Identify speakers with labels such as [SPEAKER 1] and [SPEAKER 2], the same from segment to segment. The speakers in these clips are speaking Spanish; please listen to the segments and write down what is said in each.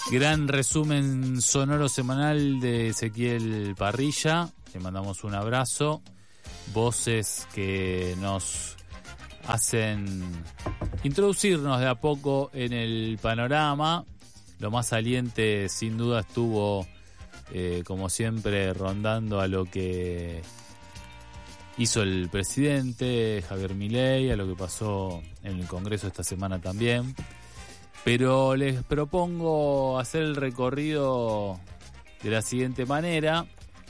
[SPEAKER 1] Gran resumen sonoro semanal de Ezequiel Parrilla. Le mandamos un abrazo. Voces que nos hacen introducirnos de a poco en el panorama. Lo más saliente, sin duda, estuvo, como siempre, rondando a lo que hizo el presidente Javier Milei, a lo que pasó en el Congreso esta semana también. Pero les propongo hacer el recorrido de la siguiente manera.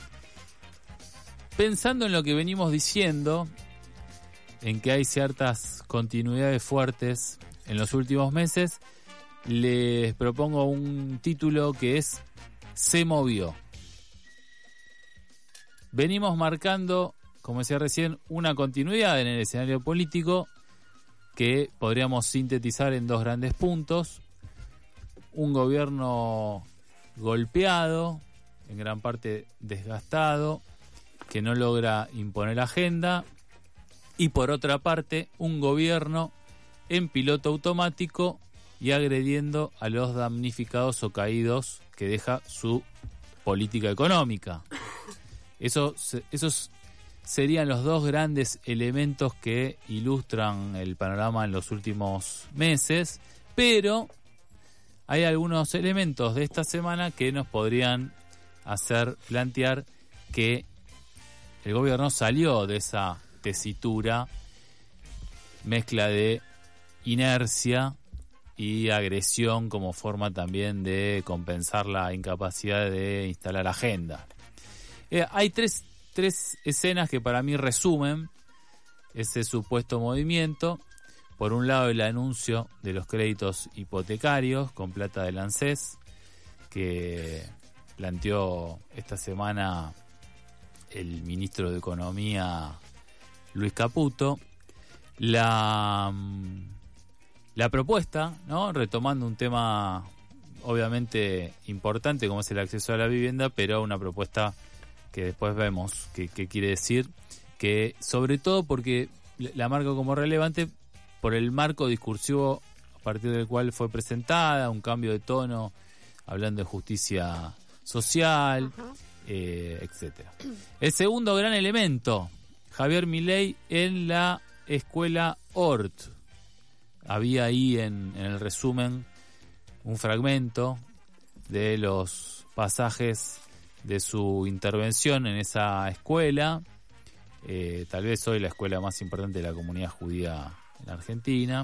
[SPEAKER 1] Pensando en lo que venimos diciendo, en que hay ciertas continuidades fuertes en los últimos meses, les propongo un título que es Se movió. Venimos marcando, como decía recién, una continuidad en el escenario político que podríamos sintetizar en dos grandes puntos. Un gobierno golpeado, en gran parte desgastado, que no logra imponer agenda, y por otra parte, un gobierno en piloto automático y agrediendo a los damnificados o caídos que deja su política económica. Esos serían los dos grandes elementos que ilustran el panorama en los últimos meses, pero hay algunos elementos de esta semana que nos podrían hacer plantear que el gobierno salió de esa tesitura, mezcla de inercia y agresión como forma también de compensar la incapacidad de instalar agenda. Hay tres escenas que para mí resumen ese supuesto movimiento. Por un lado, el anuncio de los créditos hipotecarios con plata del ANSES, que planteó esta semana el ministro de Economía, Luis Caputo. La propuesta, ¿no? Retomando un tema obviamente importante como es el acceso a la vivienda, pero una propuesta que después vemos qué quiere decir, que sobre todo porque la marco como relevante por el marco discursivo a partir del cual fue presentada, un cambio de tono, hablando de justicia social, etcétera. El segundo gran elemento, Javier Milei en la escuela Hort. Había ahí en el resumen un fragmento de los pasajes de su intervención en esa escuela, tal vez hoy la escuela más importante de la comunidad judía en Argentina,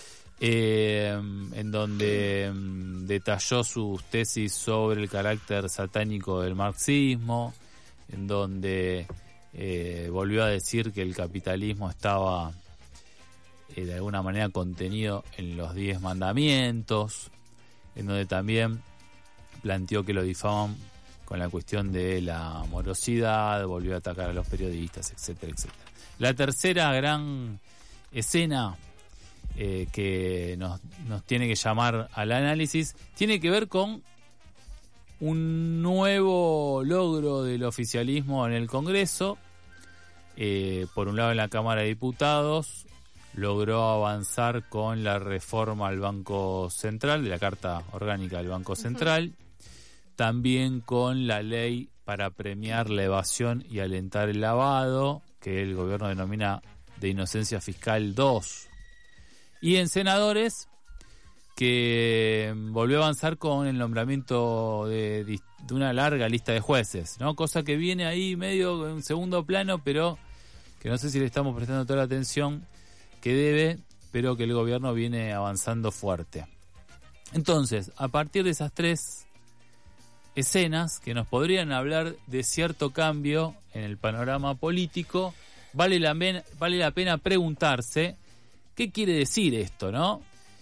[SPEAKER 1] en donde detalló sus tesis sobre el carácter satánico del marxismo, en donde volvió a decir que el capitalismo estaba de alguna manera contenido en los 10 mandamientos, en donde también planteó que lo difaman con la cuestión de la morosidad, volvió a atacar a los periodistas, etcétera, etcétera. La tercera gran escena que nos tiene que llamar al análisis tiene que ver con un nuevo logro del oficialismo en el Congreso. Por un lado, en la Cámara de Diputados logró avanzar con la reforma al Banco Central, de la Carta Orgánica del Banco Central, también con la ley para premiar la evasión y alentar el lavado, que el gobierno denomina de inocencia fiscal 2. Y en senadores, que volvió a avanzar con el nombramiento de una larga lista de jueces, ¿no? Cosa que viene ahí medio en segundo plano, pero que no sé si le estamos prestando toda la atención que debe, pero que el gobierno viene avanzando fuerte. Entonces, a partir de esas tres escenas que nos podrían hablar de cierto cambio en el panorama político, vale la pena preguntarse qué quiere decir esto, ¿no?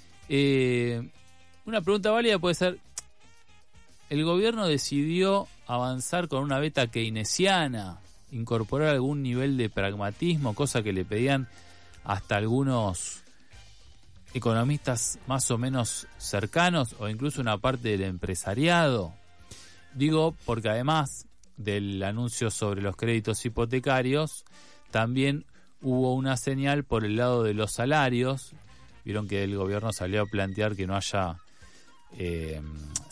[SPEAKER 1] Una pregunta válida puede ser: ¿el gobierno decidió avanzar con una beta keynesiana, incorporar algún nivel de pragmatismo, cosa que le pedían hasta algunos economistas más o menos cercanos o incluso una parte del empresariado? Digo, porque además del anuncio sobre los créditos hipotecarios, también hubo una señal por el lado de los salarios. Vieron que el gobierno salió a plantear que no haya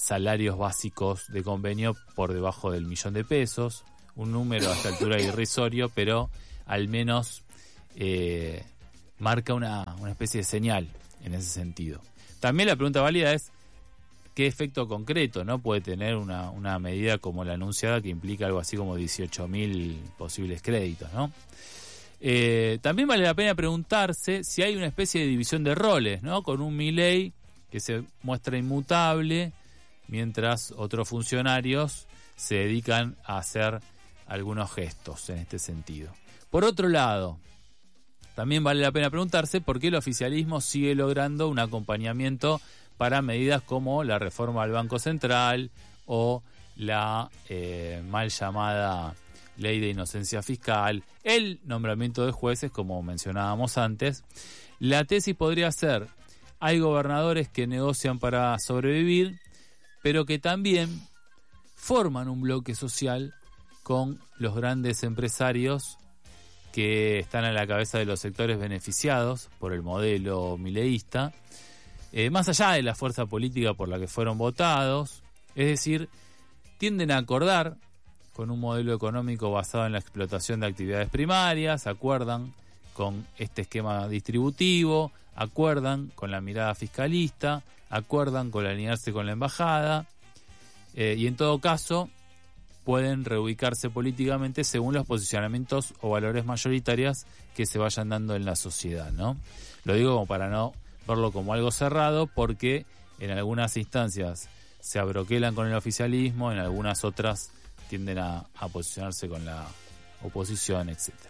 [SPEAKER 1] salarios básicos de convenio por debajo del $1.000.000, un número a esta altura irrisorio, pero al menos marca una especie de señal en ese sentido. También la pregunta válida es qué efecto concreto no puede tener una medida como la anunciada, que implica algo así como 18.000 posibles créditos, ¿no? También vale la pena preguntarse si hay una especie de división de roles, ¿no? Con un Milei que se muestra inmutable, mientras otros funcionarios se dedican a hacer algunos gestos en este sentido. Por otro lado, también vale la pena preguntarse por qué el oficialismo sigue logrando un acompañamiento para medidas como la reforma al Banco Central o la mal llamada ley de inocencia fiscal, el nombramiento de jueces, como mencionábamos antes. La tesis podría ser: hay gobernadores que negocian para sobrevivir, pero que también forman un bloque social con los grandes empresarios que están a la cabeza de los sectores beneficiados por el modelo mileísta, más allá de la fuerza política por la que fueron votados. Es decir, tienden a acordar con un modelo económico basado en la explotación de actividades primarias, acuerdan con este esquema distributivo, acuerdan con la mirada fiscalista, acuerdan con alinearse con la embajada, y en todo caso pueden reubicarse políticamente según los posicionamientos o valores mayoritarios que se vayan dando en la sociedad, ¿no? Lo digo como para no verlo como algo cerrado, porque en algunas instancias se abroquelan con el oficialismo, en algunas otras tienden a posicionarse con la oposición, etcétera.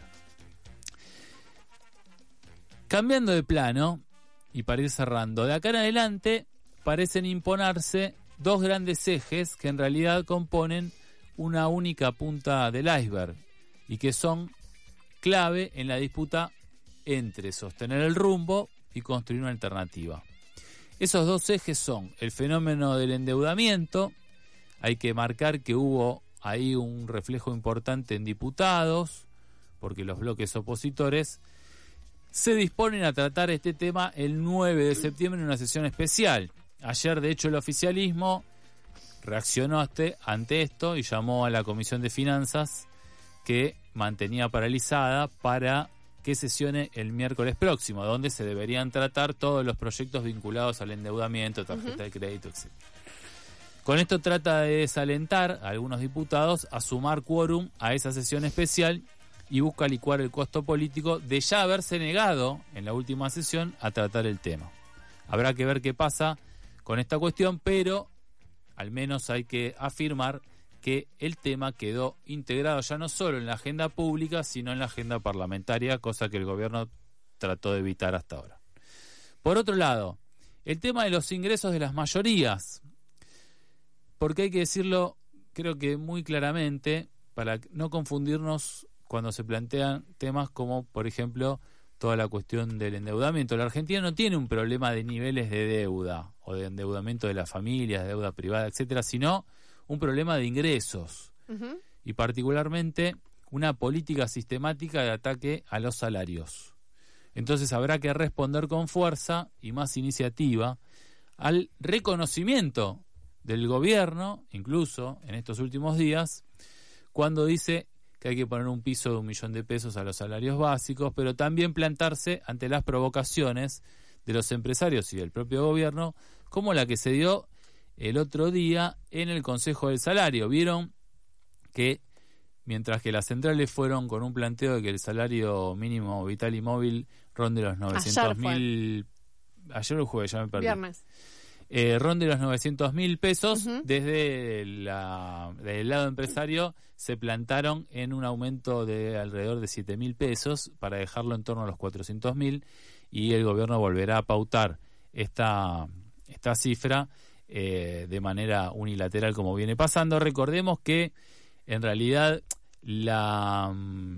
[SPEAKER 1] Cambiando de plano, y para ir cerrando, de acá en adelante parecen imponerse dos grandes ejes que en realidad componen una única punta del iceberg y que son clave en la disputa entre sostener el rumbo y construir una alternativa. Esos dos ejes son el fenómeno del endeudamiento. Hay que marcar que hubo ahí un reflejo importante en diputados, porque los bloques opositores se disponen a tratar este tema el 9 de septiembre en una sesión especial. Ayer, de hecho, el oficialismo reaccionó ante esto y llamó a la Comisión de Finanzas, que mantenía paralizada, para que sesione el miércoles próximo, donde se deberían tratar todos los proyectos vinculados al endeudamiento, tarjeta de crédito, etc. Con esto trata de desalentar a algunos diputados a sumar quórum a esa sesión especial y busca licuar el costo político de ya haberse negado en la última sesión a tratar el tema. Habrá que ver qué pasa con esta cuestión, pero al menos hay que afirmar que el tema quedó integrado ya no solo en la agenda pública, sino en la agenda parlamentaria, cosa que el gobierno trató de evitar hasta ahora. Por otro lado, el tema de los ingresos de las mayorías, porque hay que decirlo, creo que muy claramente, para no confundirnos cuando se plantean temas como, por ejemplo, toda la cuestión del endeudamiento. La Argentina no tiene un problema de niveles de deuda o de endeudamiento de las familias, de deuda privada, etcétera, sino un problema de ingresos. Y particularmente una política sistemática de ataque a los salarios. Entonces habrá que responder con fuerza y más iniciativa al reconocimiento del gobierno, incluso en estos últimos días, cuando dice que hay que poner un piso de $1.000.000 a los salarios básicos, pero también plantarse ante las provocaciones de los empresarios y del propio gobierno, como la que se dio el otro día en el Consejo del Salario. Vieron que mientras que las centrales fueron con un planteo de que el salario mínimo vital y móvil ronde los 900.000... Ayer o el jueves, ya me perdí.
[SPEAKER 2] Viernes.
[SPEAKER 1] Ronde los $900.000, desde del lado empresario se plantaron en un aumento de alrededor de $7.000 para dejarlo en torno a los 400.000, y el gobierno volverá a pautar esta cifra de manera unilateral, como viene pasando. Recordemos que en realidad la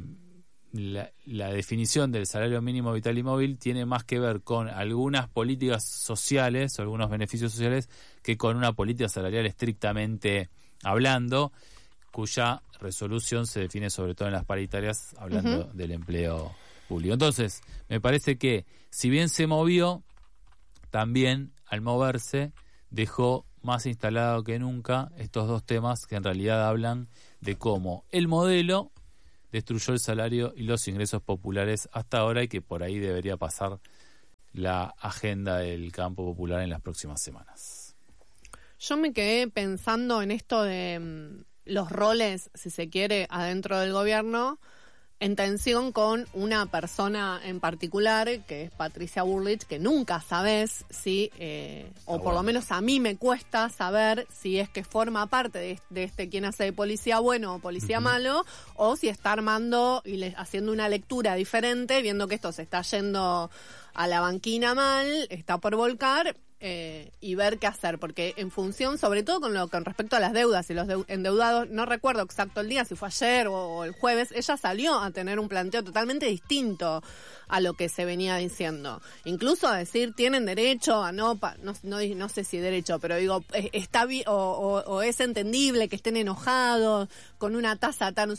[SPEAKER 1] definición del salario mínimo vital y móvil tiene más que ver con algunas políticas sociales o algunos beneficios sociales que con una política salarial estrictamente hablando, cuya resolución se define sobre todo en las paritarias, hablando del empleo público. Entonces, me parece que si bien se movió, también al moverse dejó más instalado que nunca estos dos temas que en realidad hablan de cómo el modelo destruyó el salario y los ingresos populares hasta ahora y que por ahí debería pasar la agenda del campo popular en las próximas semanas.
[SPEAKER 2] Yo me quedé pensando en esto de los roles, si se quiere, adentro del gobierno, en tensión con una persona en particular, que es Patricia Bullrich, que nunca sabes si, o por lo menos a mí me cuesta saber si es que forma parte de este quien hace de policía bueno o policía malo, o si está armando y haciendo una lectura diferente, viendo que esto se está yendo a la banquina mal, está por volcar, y ver qué hacer, porque en función, sobre todo con respecto a las deudas y los endeudados, no recuerdo exacto el día, si fue ayer o el jueves, ella salió a tener un planteo totalmente distinto a lo que se venía diciendo. Incluso a decir, tienen derecho a no sé si derecho, pero digo, está bien o es entendible que estén enojados con una tasa tan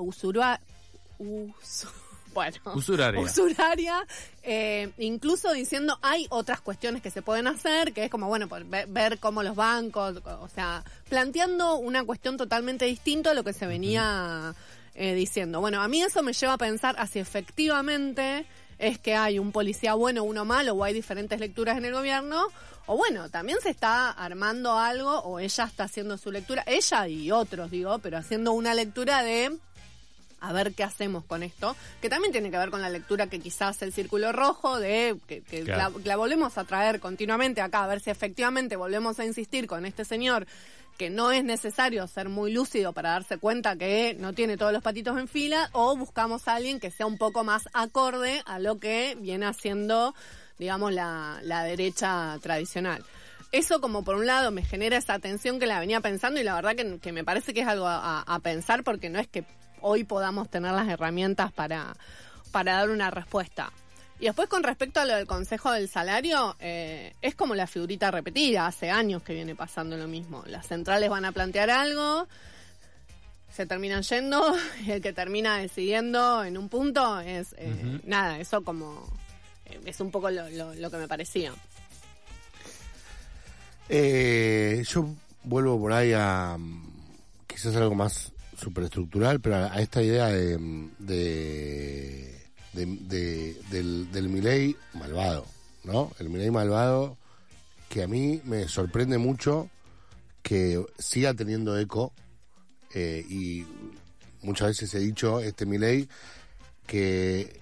[SPEAKER 2] usuraria, incluso diciendo hay otras cuestiones que se pueden hacer, que es como, bueno, ver cómo los bancos, o sea, planteando una cuestión totalmente distinta a lo que se venía diciendo. Bueno, a mí eso me lleva a pensar si efectivamente es que hay un policía bueno, uno malo, o hay diferentes lecturas en el gobierno, o bueno, también se está armando algo, o ella está haciendo su lectura, ella y otros, digo, pero haciendo una lectura de a ver qué hacemos con esto, que también tiene que ver con la lectura que quizás el círculo rojo, de que claro, la volvemos a traer continuamente acá, a ver si efectivamente volvemos a insistir con este señor, que no es necesario ser muy lúcido para darse cuenta que no tiene todos los patitos en fila, o buscamos a alguien que sea un poco más acorde a lo que viene haciendo, digamos, la derecha tradicional. Eso, como por un lado me genera esa tensión que la venía pensando, y la verdad que me parece que es algo a pensar, porque no es que hoy podamos tener las herramientas para dar una respuesta. Y después, con respecto a lo del Consejo del Salario, es como la figurita repetida, hace años que viene pasando lo mismo. Las centrales van a plantear algo, se terminan yendo, y el que termina decidiendo en un punto es nada, eso como es un poco lo que me parecía.
[SPEAKER 3] Yo vuelvo por ahí a quizás algo más superestructural, pero a esta idea del Milei malvado, ¿no? El Milei malvado, que a mí me sorprende mucho que siga teniendo eco, y muchas veces he dicho, Milei, que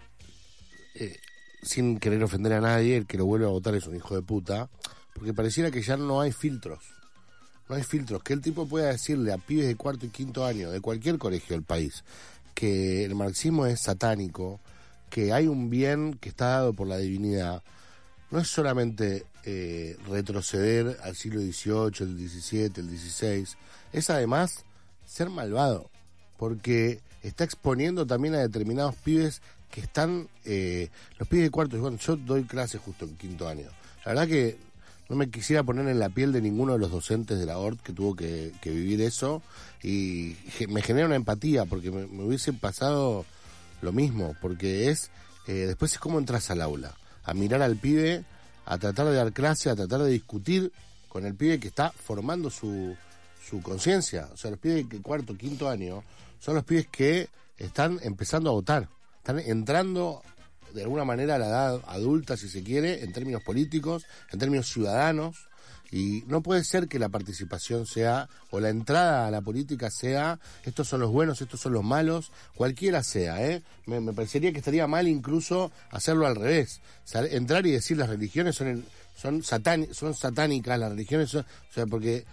[SPEAKER 3] sin querer ofender a nadie, el que lo vuelve a votar es un hijo de puta, porque pareciera que ya no hay filtros. No hay filtros, que el tipo pueda decirle a pibes de cuarto y quinto año de cualquier colegio del país que el marxismo es satánico, que hay un bien que está dado por la divinidad. No es solamente retroceder al siglo XVIII, el XVII, el XVI, es además ser malvado, porque está exponiendo también a determinados pibes que están, los pibes de cuarto, bueno, yo doy clases justo en quinto año, la verdad que no me quisiera poner en la piel de ninguno de los docentes de la ORT que tuvo que vivir eso, y me genera una empatía, porque me hubiese pasado lo mismo, porque después es como entras al aula, a mirar al pibe, a tratar de dar clase, a tratar de discutir con el pibe que está formando su conciencia. O sea, los pibes de cuarto, quinto año son los pibes que están empezando a votar, están entrando de alguna manera a la edad adulta, si se quiere, en términos políticos, en términos ciudadanos, y no puede ser que la participación sea, o la entrada a la política sea, estos son los buenos, estos son los malos, cualquiera sea, me parecería que estaría mal incluso hacerlo al revés, o sea, entrar y decir las religiones son satánicas, las religiones son, o sea, porque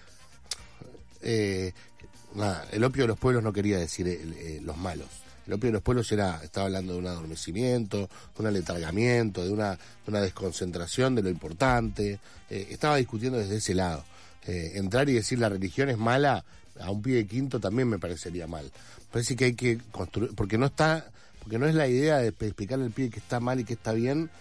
[SPEAKER 3] el opio de los pueblos no quería decir los malos. El opio de los pueblos estaba hablando de un adormecimiento, de un aletargamiento, de una desconcentración de lo importante. Estaba discutiendo desde ese lado. Entrar y decir la religión es mala a un pibe de quinto también me parecería mal. Parece que hay que construir, porque no es la idea de explicarle al pibe que está mal y que está bien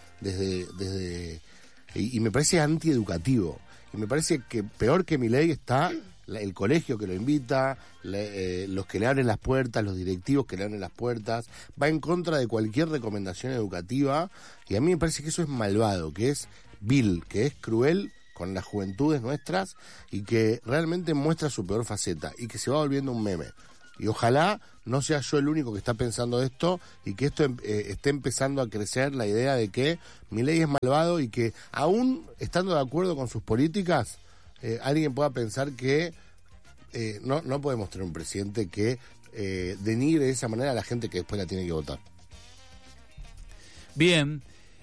[SPEAKER 3] y me parece antieducativo. Y me parece que peor que Milei está el colegio que lo invita, los que le abren las puertas, los directivos que le abren las puertas, va en contra de cualquier recomendación educativa, y a mí me parece que eso es malvado, que es vil, que es cruel con las juventudes nuestras y que realmente muestra su peor faceta y que se va volviendo un meme. Y ojalá no sea yo el único que está pensando esto y que esto esté empezando a crecer la idea de que Milei es malvado y que aún estando de acuerdo con sus políticas, alguien pueda pensar que no podemos tener un presidente que denigre de esa manera a la gente que después la tiene que votar.
[SPEAKER 1] Bien,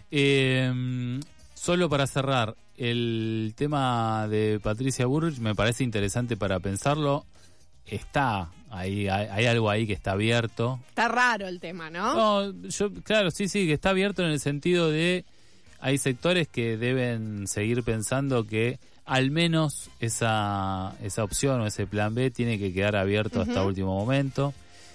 [SPEAKER 1] solo para cerrar, el tema de Patricia Bullrich me parece interesante para pensarlo. Está ahí, hay algo ahí que está abierto.
[SPEAKER 2] Está raro el tema, ¿no?
[SPEAKER 1] No, claro, sí, que está abierto en el sentido de hay sectores que deben seguir pensando que al menos esa opción o ese plan B tiene que quedar abierto hasta último momento.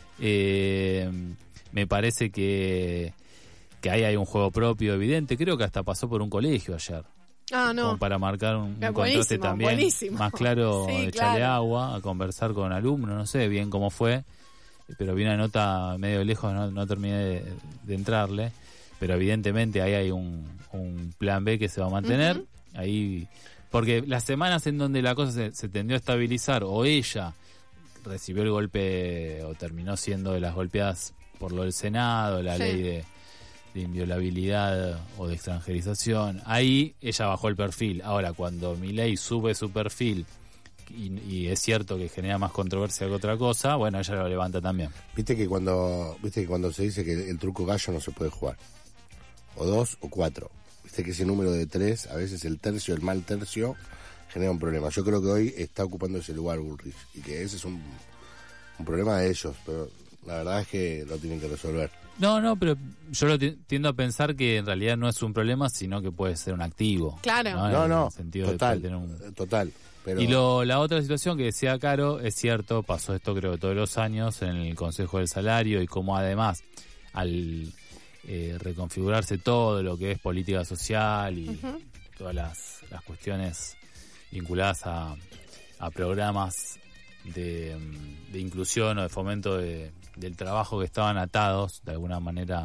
[SPEAKER 1] Me parece que ahí hay un juego propio evidente. Creo que hasta pasó por un colegio ayer.
[SPEAKER 2] Ah, no.
[SPEAKER 1] Como para marcar un contraste también más claro,
[SPEAKER 2] sí,
[SPEAKER 1] echarle
[SPEAKER 2] claro.
[SPEAKER 1] agua, a conversar con alumnos, no sé bien cómo fue, pero vi una nota medio lejos, no terminé de entrarle, pero evidentemente ahí hay un plan B que se va a mantener, ahí, porque las semanas en donde la cosa se tendió a estabilizar, o ella recibió el golpe, o terminó siendo de las golpeadas por lo del Senado, la ley de inviolabilidad o de extranjerización, ahí ella bajó el perfil. Ahora, cuando Milei sube su perfil y es cierto que genera más controversia que otra cosa, bueno, ella lo levanta también.
[SPEAKER 3] Viste que cuando se dice que el truco gallo no se puede jugar, o 2 o 4, viste que ese número de 3, a veces el tercio, el mal tercio, genera un problema. Yo creo que hoy está ocupando ese lugar Bullrich y que ese es un problema de ellos, pero la verdad es que lo tienen que resolver.
[SPEAKER 1] No, pero yo lo tiendo a pensar que en realidad no es un problema, sino que puede ser un activo.
[SPEAKER 2] Claro.
[SPEAKER 3] No,
[SPEAKER 1] en el sentido
[SPEAKER 3] total,
[SPEAKER 1] de tener
[SPEAKER 3] total. Pero...
[SPEAKER 1] Y la otra situación que decía Caro, es cierto, pasó esto creo todos los años en el Consejo del Salario y como además al reconfigurarse todo lo que es política social y todas las cuestiones vinculadas a programas de inclusión o de fomento del trabajo que estaban atados de alguna manera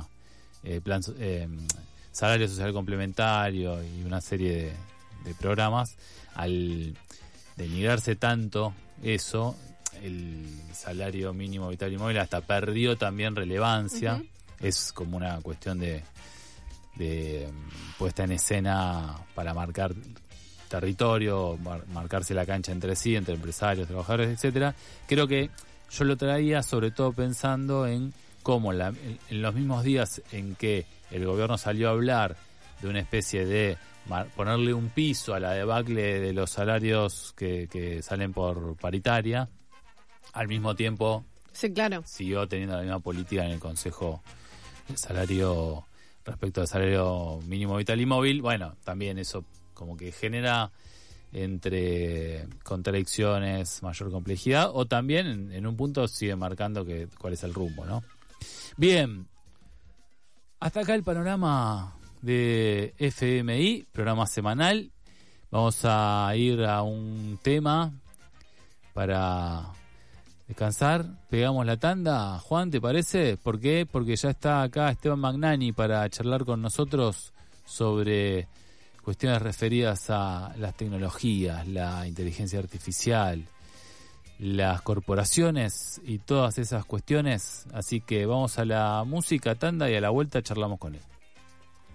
[SPEAKER 1] salario social complementario y una serie de programas, al denigrarse tanto eso, el salario mínimo vital y móvil hasta perdió también relevancia. Es como una cuestión de puesta en escena para marcar territorio, marcarse la cancha entre sí, entre empresarios, trabajadores, etcétera. Creo que yo lo traía sobre todo pensando en cómo en los mismos días en que el gobierno salió a hablar de una especie de ponerle un piso a la debacle de los salarios que salen por paritaria, al mismo tiempo
[SPEAKER 2] sí, claro,
[SPEAKER 1] siguió teniendo la misma política en el Consejo de Salario respecto al salario mínimo vital y móvil. Bueno, también eso como que genera entre contradicciones, mayor complejidad, o también en un punto sigue marcando cuál es el rumbo, ¿no? Bien, hasta acá el panorama de FMI, programa semanal. Vamos a ir a un tema para descansar. Pegamos la tanda, Juan, ¿te parece? ¿Por qué? Porque ya está acá Esteban Magnani para charlar con nosotros sobre cuestiones referidas a las tecnologías, la inteligencia artificial, las corporaciones y todas esas cuestiones. Así que vamos a la música, tanda, y a la vuelta charlamos con él.